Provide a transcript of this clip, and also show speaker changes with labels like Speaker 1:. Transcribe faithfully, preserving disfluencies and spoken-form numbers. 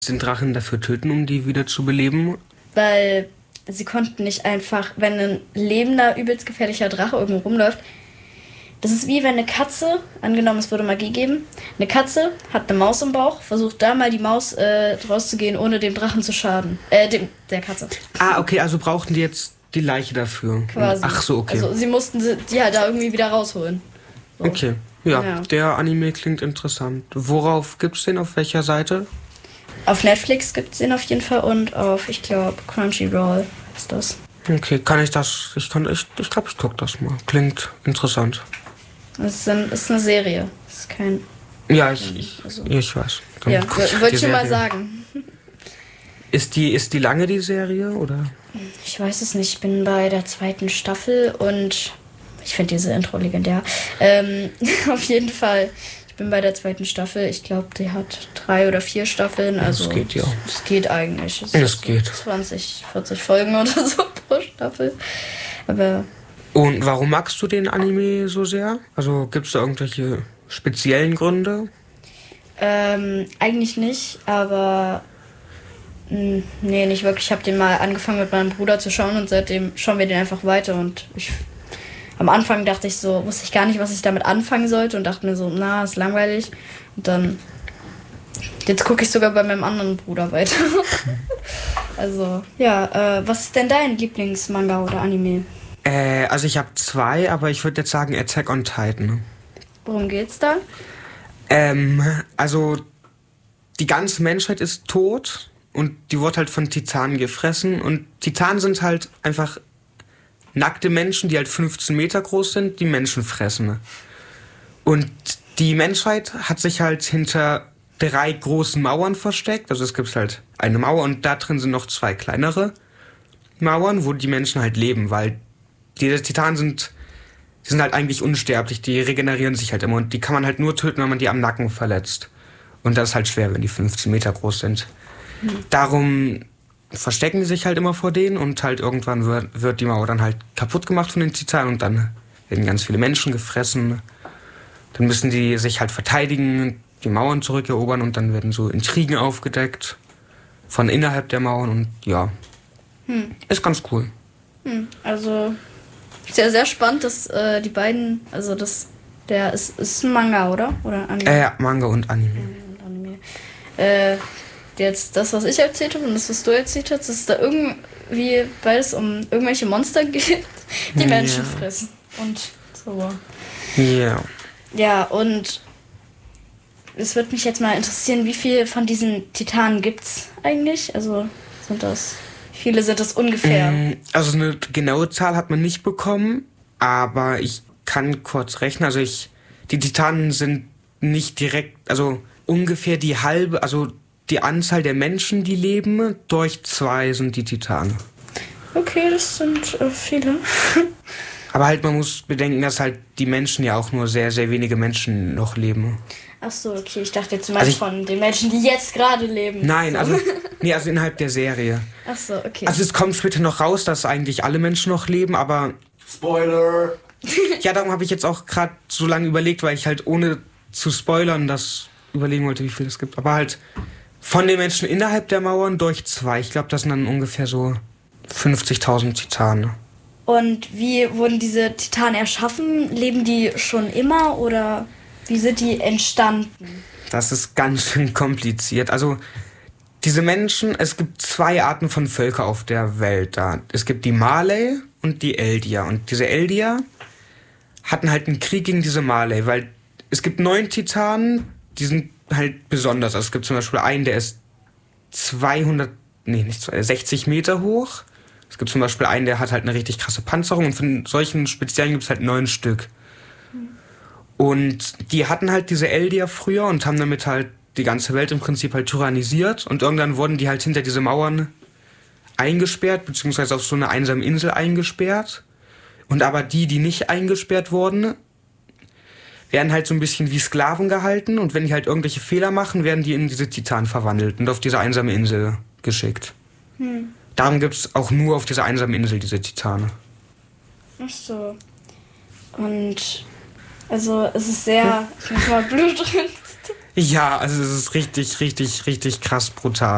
Speaker 1: Den Drachen dafür töten, um die wieder zu beleben?
Speaker 2: Weil sie konnten nicht einfach, wenn ein lebender, übelst gefährlicher Drache irgendwo rumläuft, das ist wie wenn eine Katze, angenommen es würde Magie geben, eine Katze hat eine Maus im Bauch, versucht da mal die Maus äh, rauszugehen, ohne dem Drachen zu schaden. Äh, dem, der Katze.
Speaker 1: Ah, okay, also brauchten die jetzt die Leiche dafür.
Speaker 2: Quasi.
Speaker 1: Ach so, okay.
Speaker 2: Also sie mussten die halt da irgendwie wieder rausholen. So.
Speaker 1: Okay, ja,
Speaker 2: Ja.
Speaker 1: Der Anime klingt interessant. Worauf gibt's den, auf welcher Seite?
Speaker 2: Auf Netflix gibt es den auf jeden Fall und auf, ich glaube, Crunchyroll ist das.
Speaker 1: Okay, kann ich das, ich kann, ich, ich glaube, ich guck das mal. Klingt interessant.
Speaker 2: Das ist, ein, ist eine Serie. Das ist kein...
Speaker 1: Ja, ich, ich,
Speaker 2: Also-
Speaker 1: ich weiß. Dann
Speaker 2: Ja,
Speaker 1: guck ich
Speaker 2: wollte
Speaker 1: die
Speaker 2: ich schon mal
Speaker 1: Serie.
Speaker 2: sagen.
Speaker 1: Ist die, ist die lange, die Serie, oder?
Speaker 2: Ich weiß es nicht, ich bin bei der zweiten Staffel und ich finde diese Intro legendär. Ähm, auf jeden Fall, ich bin bei der zweiten Staffel. Ich glaube, die hat drei oder vier Staffeln. Also
Speaker 1: Das geht ja.
Speaker 2: Es geht eigentlich. Es
Speaker 1: Das
Speaker 2: ist so
Speaker 1: geht.
Speaker 2: zwanzig, vierzig Folgen oder so pro Staffel. Aber
Speaker 1: Und warum magst du den Anime so sehr? Also gibt's da irgendwelche speziellen Gründe?
Speaker 2: ähm, eigentlich nicht, aber mh, nee, nicht wirklich. Ich habe den mal angefangen mit meinem Bruder zu schauen und seitdem schauen wir den einfach weiter und ich am Anfang dachte ich so, wusste ich gar nicht, was ich damit anfangen sollte und dachte mir so, na, ist langweilig. Und dann, jetzt gucke ich sogar bei meinem anderen Bruder weiter. Also, ja, äh, was ist denn dein Lieblingsmanga oder Anime?
Speaker 1: Äh, also ich habe zwei, aber ich würde jetzt sagen Attack on Titan.
Speaker 2: Worum geht's da?
Speaker 1: Ähm, also die ganze Menschheit ist tot und die wird halt von Titanen gefressen und Titanen sind halt einfach nackte Menschen, die halt fünfzehn Meter groß sind, die Menschen fressen. Und die Menschheit hat sich halt hinter drei großen Mauern versteckt. Also es gibt halt eine Mauer und da drin sind noch zwei kleinere Mauern, wo die Menschen halt leben, weil die Titanen sind, die sind halt eigentlich unsterblich, die regenerieren sich halt immer und die kann man halt nur töten, wenn man die am Nacken verletzt. Und das ist halt schwer, wenn die fünfzehn Meter groß sind. Mhm. Darum verstecken die sich halt immer vor denen und halt irgendwann wird, wird die Mauer dann halt kaputt gemacht von den Titanen und dann werden ganz viele Menschen gefressen. Dann müssen die sich halt verteidigen, die Mauern zurückerobern und dann werden so Intrigen aufgedeckt von innerhalb der Mauern und ja,
Speaker 2: Hm.
Speaker 1: ist ganz cool.
Speaker 2: Hm, also, sehr, sehr spannend, dass äh, die beiden, also das, der ist, ist ein Manga, oder? Oder Anime?
Speaker 1: Äh, Manga und Anime.
Speaker 2: Und Anime. Äh, jetzt das, was ich erzählt habe und das, was du erzählt hast, dass es da irgendwie beides um irgendwelche Monster geht, die
Speaker 1: Ja.
Speaker 2: Menschen fressen. Und so.
Speaker 1: Ja. Yeah.
Speaker 2: Ja, und es würde mich jetzt mal interessieren, wie viele von diesen Titanen gibt's eigentlich? Also sind das, wie viele sind das ungefähr?
Speaker 1: Also eine genaue Zahl hat man nicht bekommen, aber ich kann kurz rechnen. Also ich, die Titanen sind nicht direkt, also ungefähr die halbe, also die Anzahl der Menschen, die leben, durch zwei sind die Titanen.
Speaker 2: Okay, das sind äh, viele.
Speaker 1: Aber halt, man muss bedenken, dass halt die Menschen ja auch nur sehr, sehr wenige Menschen noch leben.
Speaker 2: Ach so, okay, ich dachte jetzt zum
Speaker 1: Also
Speaker 2: Beispiel
Speaker 1: ich-
Speaker 2: von den Menschen, die jetzt gerade leben.
Speaker 1: Nein,
Speaker 2: so.
Speaker 1: also, nee, also innerhalb der Serie.
Speaker 2: Ach so, okay.
Speaker 1: Also es kommt später noch raus, dass eigentlich alle Menschen noch leben, aber
Speaker 3: Spoiler!
Speaker 1: ja, darum habe ich jetzt auch gerade so lange überlegt, weil ich halt ohne zu spoilern das überlegen wollte, wie viel es gibt. Aber halt von den Menschen innerhalb der Mauern durch zwei. Ich glaube, das sind dann ungefähr so fünfzigtausend Titanen.
Speaker 2: Und wie wurden diese Titanen erschaffen? Leben die schon immer oder wie sind die entstanden?
Speaker 1: Das ist ganz schön kompliziert. Also diese Menschen, es gibt zwei Arten von Völker auf der Welt da. Es gibt die Malay und die Eldier. Und diese Eldier hatten halt einen Krieg gegen diese Malay, weil es gibt neun Titanen, die sind halt besonders. Also es gibt zum Beispiel einen, der ist zweihundert, nee, nicht zweihundert, sechzig Meter hoch. Es gibt zum Beispiel einen, der hat halt eine richtig krasse Panzerung und von solchen Speziellen gibt es halt neun Stück. Und die hatten halt diese Eldier früher und haben damit halt die ganze Welt im Prinzip halt tyrannisiert und irgendwann wurden die halt hinter diese Mauern eingesperrt, beziehungsweise auf so eine einsame Insel eingesperrt. Und aber die, die nicht eingesperrt wurden, werden halt so ein bisschen wie Sklaven gehalten und wenn die halt irgendwelche Fehler machen, werden die in diese Titanen verwandelt und auf diese einsame Insel geschickt.
Speaker 2: Hm.
Speaker 1: Darum gibt's auch nur auf dieser einsamen Insel diese Titane.
Speaker 2: Ach so. Und also es ist sehr, ich muss mal Blut drin.
Speaker 1: Ja, also es ist richtig, richtig, richtig krass brutal.